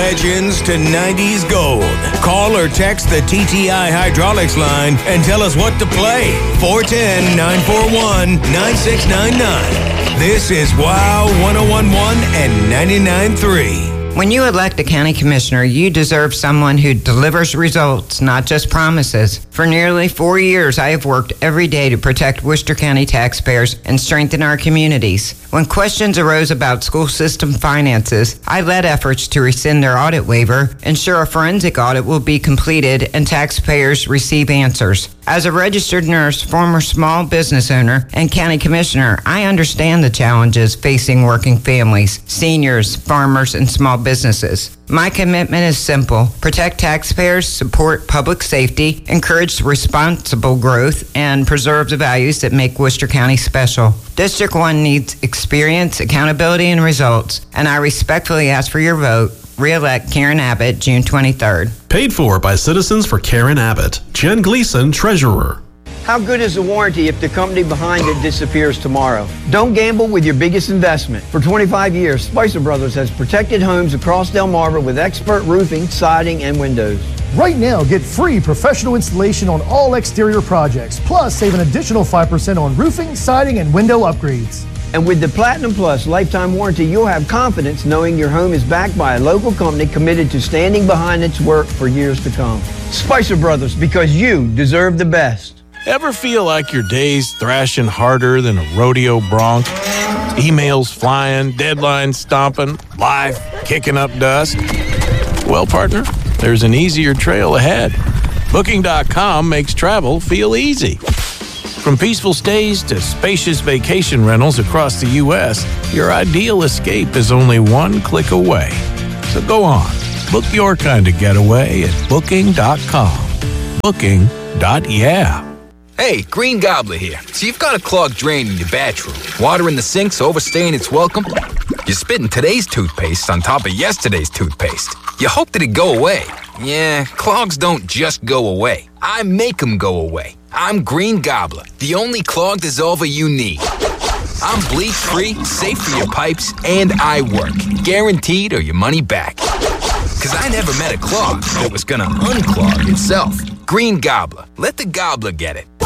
legends to 90s gold. Call or text the TTI Hydraulics line and tell us what to play. 410-941-9699. This is WOW 1011 and 99.3. When you elect a county commissioner, you deserve someone who delivers results, not just promises. For nearly 4 years, I have worked every day to protect Worcester County taxpayers and strengthen our communities. When questions arose about school system finances, I led efforts to rescind their audit waiver, ensure a forensic audit will be completed, and taxpayers receive answers. As a registered nurse, former small business owner, and county commissioner, I understand the challenges facing working families, seniors, farmers, and small businesses. My commitment is simple: protect taxpayers, support public safety, encourage responsible growth, and preserve the values that make Worcester County special. District 1 needs experience, accountability, and results, and I respectfully ask for your vote. Re-elect Karen Abbott, June 23rd. Paid for by Citizens for Karen Abbott. Jen Gleason, Treasurer. How good is the warranty if the company behind it disappears tomorrow? Don't gamble with your biggest investment. For 25 years, Spicer Brothers has protected homes across Delmarva with expert roofing, siding, and windows. Right now, get free professional installation on all exterior projects, plus save an additional 5% on roofing, siding, and window upgrades. And with the Platinum Plus lifetime warranty, you'll have confidence knowing your home is backed by a local company committed to standing behind its work for years to come. Spicer Brothers, because you deserve the best. Ever feel like your day's thrashing harder than a rodeo bronc? Emails flying, deadlines stomping, life kicking up dust? Well, partner, there's an easier trail ahead. Booking.com makes travel feel easy. From peaceful stays to spacious vacation rentals across the U.S., your ideal escape is only one click away. So go on, book your kind of getaway at Booking.com. Booking.yeah. Hey, Green Gobbler here. So you've got a clogged drain in your bathroom. Water in the sink's overstaying its welcome. You're spitting today's toothpaste on top of yesterday's toothpaste. You hope that it go away. Yeah, clogs don't just go away. I make them go away. I'm Green Gobbler, the only clog dissolver you need. I'm bleach-free, safe for your pipes, and I work. Guaranteed or your money back. Because I never met a clog that was gonna unclog itself. Green Gobbler. Let the gobbler get it.